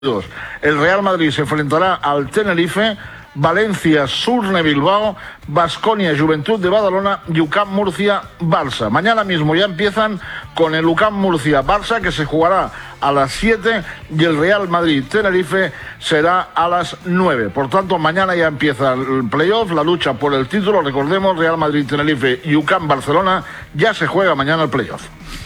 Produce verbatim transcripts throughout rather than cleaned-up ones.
El Real Madrid se enfrentará al Tenerife, Valencia, Surne, Bilbao, Baskonia, Juventud de Badalona y U C A M Murcia, Barça. Mañana mismo ya empiezan con el U C A M Murcia, Barça, que se jugará a las siete, y el Real Madrid Tenerife será a las nueve. Por tanto, mañana ya empieza el playoff, la lucha por el título. Recordemos, Real Madrid Tenerife y U C A M Barcelona, ya se juega mañana el playoff.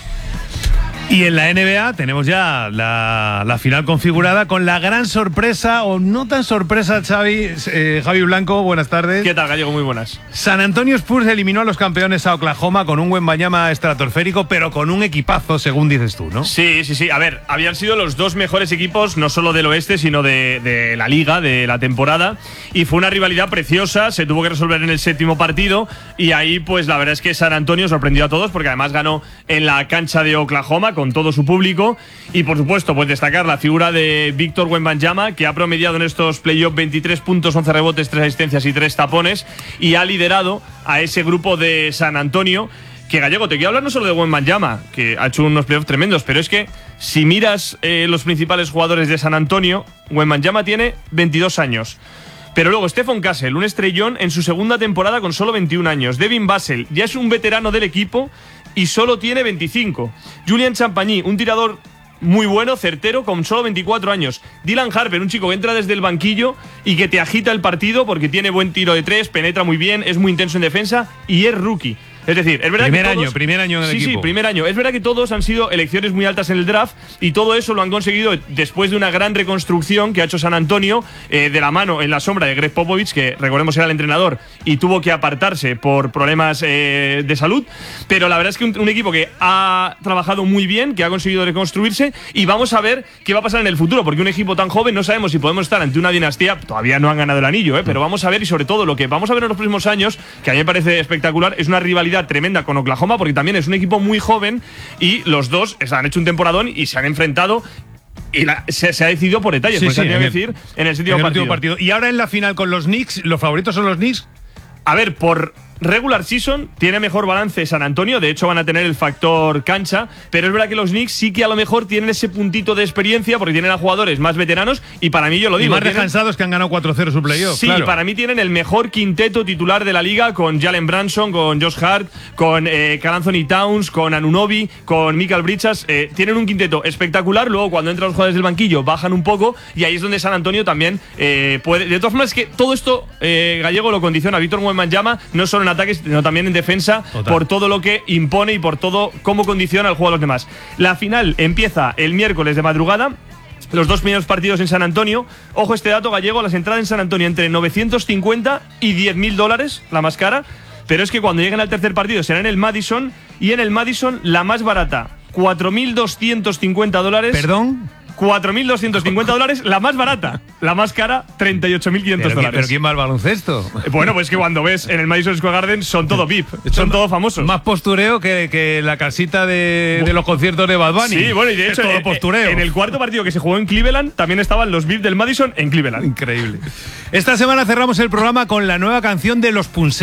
Y en la N B A tenemos ya la, la final configurada con la gran sorpresa, o no tan sorpresa, Xavi, eh, Javi Blanco, buenas tardes. ¿Qué tal, Gallego? Muy buenas. San Antonio Spurs eliminó a los campeones a Oklahoma con un Wembanyama estratosférico, pero con un equipazo, según dices tú, ¿no? Sí, sí, sí. A ver, habían sido los dos mejores equipos, no solo del oeste, sino de, de la liga, de la temporada. Y fue una rivalidad preciosa, se tuvo que resolver en el séptimo partido. Y ahí, pues la verdad es que San Antonio sorprendió a todos, porque además ganó en la cancha de Oklahoma con todo su público. Y por supuesto, pues destacar la figura de Víctor Wembanyama, que ha promediado en estos playoffs veintitrés puntos, once rebotes, tres asistencias y tres tapones, y ha liderado a ese grupo de San Antonio. Que, Gallego, te quiero hablar no solo de Wembanyama, que ha hecho unos playoffs tremendos, pero es que si miras eh, los principales jugadores de San Antonio, Wembanyama tiene veintidós años. Pero luego Stephon Castle, un estrellón en su segunda temporada con solo veintiún años. Devin Vassell ya es un veterano del equipo y solo tiene veinticinco. Julian Champagny, un tirador muy bueno, certero, con solo veinticuatro años. Dylan Harper, un chico que entra desde el banquillo y que te agita el partido porque tiene buen tiro de tres, penetra muy bien, es muy intenso en defensa y es rookie. Es decir, es verdad primer que todos, año, primer año en el sí, equipo. Sí, primer año. Es verdad que todos han sido elecciones muy altas en el draft y todo eso lo han conseguido después de una gran reconstrucción que ha hecho San Antonio eh, de la mano en la sombra de Greg Popovich, que recordemos era el entrenador y tuvo que apartarse por problemas eh, de salud. Pero la verdad es que un, un equipo que ha trabajado muy bien, que ha conseguido reconstruirse, y vamos a ver qué va a pasar en el futuro, porque un equipo tan joven no sabemos si podemos estar ante una dinastía. Todavía no han ganado el anillo, eh, pero vamos a ver, y sobre todo lo que vamos a ver en los próximos años, que a mí me parece espectacular, es una rivalidad tremenda con Oklahoma, porque también es un equipo muy joven y los dos han hecho un temporadón y se han enfrentado y la, se, se ha decidido por detalles, sí, pues sí, que en decir en el séptimo partido. partido. Y ahora en la final con los Knicks, ¿los favoritos son los Knicks? A ver, por regular season tiene mejor balance San Antonio, de hecho van a tener el factor cancha, pero es verdad que los Knicks sí que a lo mejor tienen ese puntito de experiencia porque tienen a jugadores más veteranos y para mí, yo lo digo, y más tienen, descansados, que han ganado cuatro cero su playoff. Sí, claro. Para mí tienen el mejor quinteto titular de la liga, con Jalen Brunson, con Josh Hart, con eh, Karl Anthony Towns, con Anunoby, con Michael Bridges. Eh, tienen un quinteto espectacular. Luego, cuando entran los jugadores del banquillo, bajan un poco y ahí es donde San Antonio también eh, puede. De todas formas, es que todo esto, eh, Gallego, lo condiciona a Víctor Wembanyama, no solo en ataques, sino también en defensa. Total. Por todo lo que impone y por todo cómo condiciona el juego a los demás. La final empieza el miércoles de madrugada. Los dos primeros partidos en San Antonio. Ojo este dato, Gallego, las entradas en San Antonio entre novecientos cincuenta y diez mil dólares, la más cara. Pero es que cuando lleguen al tercer partido será en el Madison, y en el Madison la más barata, cuatro mil doscientos cincuenta dólares. ¿Perdón? cuatro mil doscientos cincuenta dólares, la más barata. La más cara, treinta y ocho mil quinientos dólares. ¿Pero quién va al baloncesto? Bueno, pues que cuando ves en el Madison Square Garden son todo V I P, son todos famosos. Más postureo que, que la casita de, de los conciertos de Bad Bunny. Sí, bueno, y de hecho, es todo en, postureo. En el cuarto partido que se jugó en Cleveland también estaban los V I P del Madison en Cleveland. Increíble. Esta semana cerramos el programa con la nueva canción de Los Punset.